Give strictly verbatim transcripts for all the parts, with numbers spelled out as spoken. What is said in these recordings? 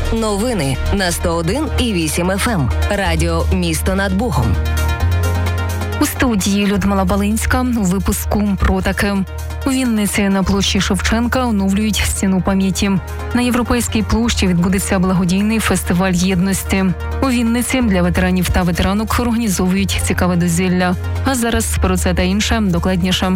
Новини на сто один і вісім еф ем. Радіо «Місто над Богом». У студії Людмила Балинська у випуску про таке. У Вінниці на площі Шевченка оновлюють стіну пам'яті. На Європейській площі відбудеться благодійний фестиваль єдності. У Вінниці для ветеранів та ветеранок організовують цікаве дозвілля. А зараз про це та інше докладніше.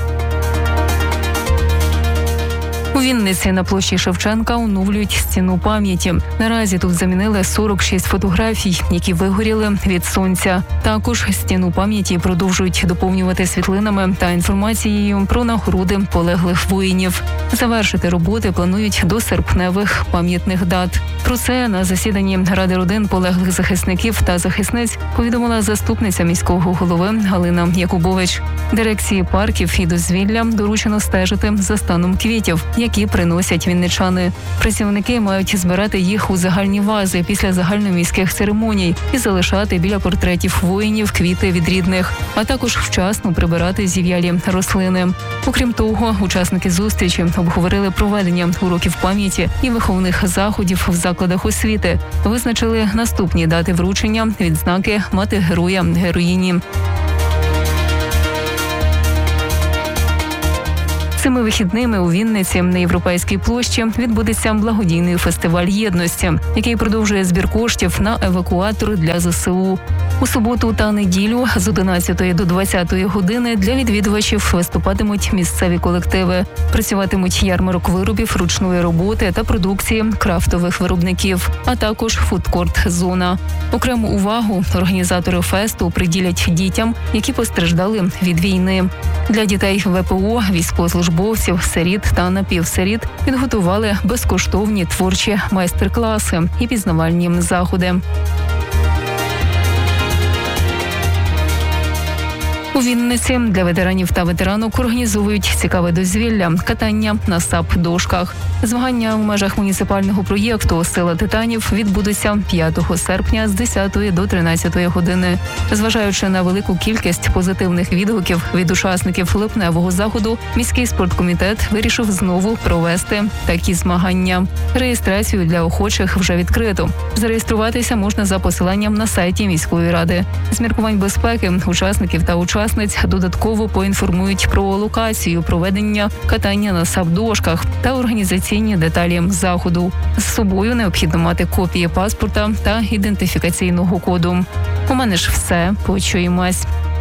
У Вінниці на площі Шевченка оновлюють стіну пам'яті. Наразі тут замінили сорок шість фотографій, які вигоріли від сонця. Також стіну пам'яті продовжують доповнювати світлинами та інформацією про нагороди полеглих воїнів. Завершити роботи планують до серпневих пам'ятних дат. Про це на засіданні Ради родин полеглих захисників та захисниць повідомила заступниця міського голови Галина Якубович. Дирекції парків і дозвілля доручено стежити за станом квітів, які приносять вінничани. Працівники мають збирати їх у загальні вази після загальноміських церемоній і залишати біля портретів воїнів квіти від рідних, а також вчасно прибирати зів'ялі рослини. Окрім того, учасники зустрічі обговорили проведення уроків пам'яті і виховних заходів в закладах освіти. Визначили наступні дати вручення відзнаки «Мати героя, героїні». Цими вихідними у Вінниці на Європейській площі відбудеться благодійний фестиваль єдності, який продовжує збір коштів на евакуатор для зе се у. У суботу та неділю з одинадцятої до двадцятої години для відвідувачів виступатимуть місцеві колективи. Працюватимуть ярмарок виробів ручної роботи та продукції крафтових виробників, а також фудкорт-зона. Окрему увагу організатори фесту приділять дітям, які постраждали від війни. Для дітей ве пе о, військовослужбовців, сиріт та напівсиріт підготували безкоштовні творчі майстер-класи і пізнавальні заходи. У Вінниці для ветеранів та ветеранок організовують цікаве дозвілля – катання на сап-дошках. Змагання в межах муніципального проєкту «Сила титанів» відбудуться п'ятого серпня з десятої до тринадцятої години. Зважаючи на велику кількість позитивних відгуків від учасників липневого заходу, міський спорткомітет вирішив знову провести такі змагання. Реєстрацію для охочих вже відкрито. Зареєструватися можна за посиланням на сайті міської ради. З міркувань безпеки учасників та учасниць додатково поінформують про локацію проведення катання на сап-дошках та організаційні деталі заходу. З собою необхідно мати копії паспорта та ідентифікаційного коду. У мене ж все. Почуємось.